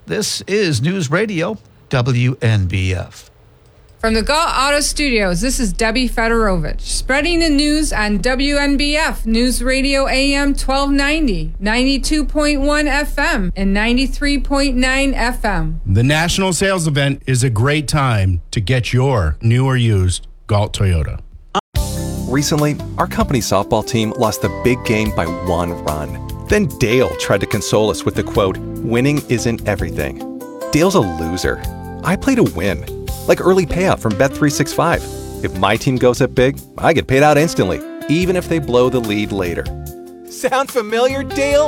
This is News Radio WNBF. From the Galt Auto Studios, this is Debbie Fedorovich, spreading the news on WNBF News Radio AM 1290, 92.1 FM, and 93.9 FM. The national sales event is a great time to get your new or used Galt Toyota. Recently, our company's softball team lost the big game by 1 run. Then Dale tried to console us with the quote, "Winning isn't everything." Dale's a loser. I play to win. Like early payout from Bet365. If my team goes up big, I get paid out instantly, even if they blow the lead later. Sound familiar, Dale?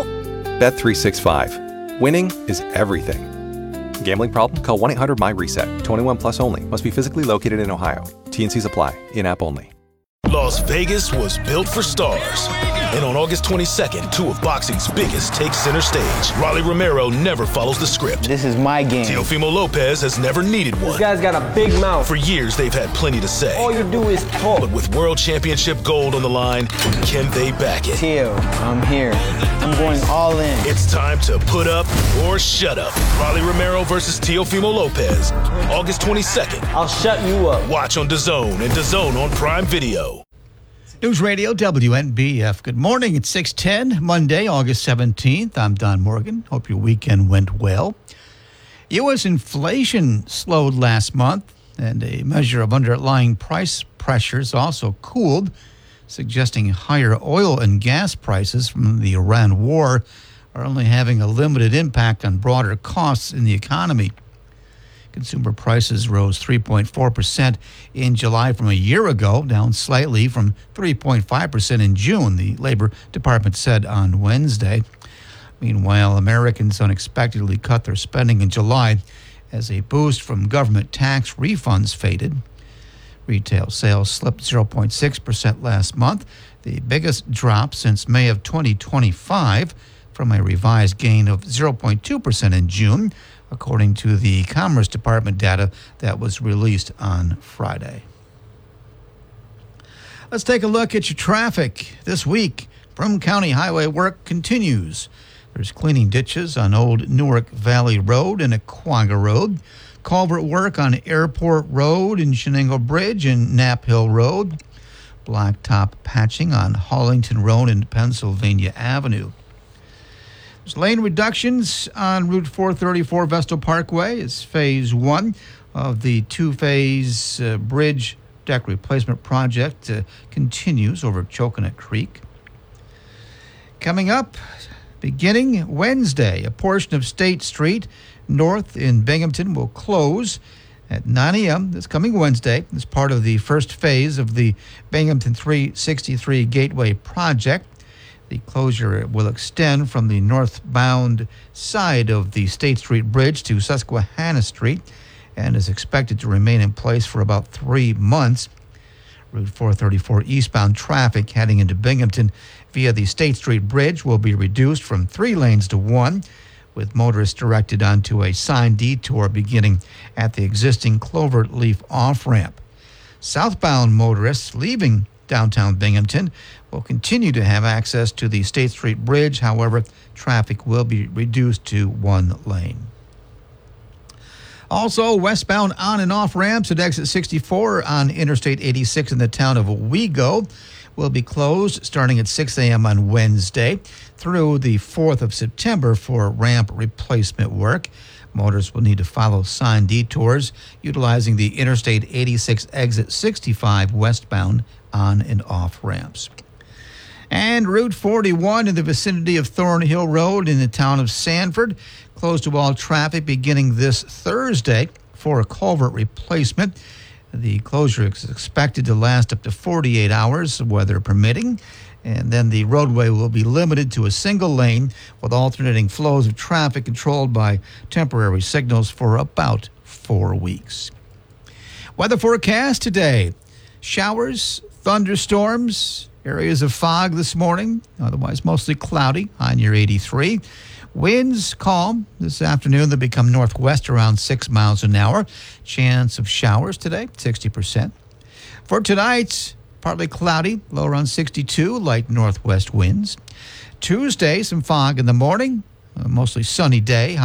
Bet365. Winning is everything. Gambling problem? Call 1-800-MY-RESET. 21 plus only. Must be physically located in Ohio. T&Cs apply. In-app only. Las Vegas was built for stars. And on August 22nd, 2 of boxing's biggest take center stage. Rolly Romero never follows the script. This is my game. Teofimo Lopez has never needed one. This guy's got a big mouth. For years, they've had plenty to say. All you do is talk. But with World Championship gold on the line, can they back it? Teo, I'm here. I'm going all in. It's time to put up or shut up. Rolly Romero versus Teofimo Lopez. August 22nd. I'll shut you up. Watch on DAZN and DAZN on Prime Video. News Radio WNBF. Good morning. It's 6:10, Monday, August 17th. I'm Don Morgan. Hope your weekend went well. U.S. inflation slowed last month, and a measure of underlying price pressures also cooled, suggesting higher oil and gas prices from the Iran war are only having a limited impact on broader costs in the economy. Consumer prices rose 3.4% in July from a year ago, down slightly from 3.5% in June, the Labor Department said on Wednesday. Meanwhile, Americans unexpectedly cut their spending in July as a boost from government tax refunds faded. Retail sales slipped 0.6% last month, the biggest drop since May of 2025, from a revised gain of 0.2% in June, according to the Commerce Department data that was released on Friday. Let's take a look at your traffic this week. Brum County Highway work continues. There's cleaning ditches on Old Newark Valley Road and Aquaga Road, culvert work on Airport Road and Shenango Bridge and Knapp Hill Road, blacktop patching on Hollington Road and Pennsylvania Avenue. There's lane reductions on Route 434 Vestal Parkway as Phase 1 of the two-phase bridge deck replacement project continues over Coconut Creek. Coming up, beginning Wednesday, a portion of State Street north in Binghamton will close at 9 a.m. this coming Wednesday as part of the first phase of the Binghamton 363 Gateway project. The closure will extend from the northbound side of the State Street Bridge to Susquehanna Street and is expected to remain in place for about 3 months. Route 434 eastbound traffic heading into Binghamton via the State Street Bridge will be reduced from 3 lanes to 1, with motorists directed onto a signed detour beginning at the existing Cloverleaf off-ramp. Southbound motorists leaving downtown Binghamton will continue to have access to the State Street Bridge. However, traffic will be reduced to 1 lane. Also, westbound on and off ramps at exit 64 on Interstate 86 in the town of Owego will be closed starting at 6 a.m. on Wednesday through the 4th of September for ramp replacement work. Motorists will need to follow signed detours utilizing the Interstate 86 exit 65 westbound on and off ramps. And Route 41 in the vicinity of Thornhill Road in the town of Sanford closed to all traffic beginning this Thursday for a culvert replacement. The closure is expected to last up to 48 hours, weather permitting, and then the roadway will be limited to a single lane with alternating flows of traffic controlled by temporary signals for about 4 weeks. Weather forecast today: showers, thunderstorms, areas of fog this morning, otherwise mostly cloudy, high near 83. Winds calm this afternoon. They become northwest around 6 miles an hour. Chance of showers today, 60%. For tonight, partly cloudy, low around 62, light northwest winds. Tuesday, some fog in the morning, mostly sunny day.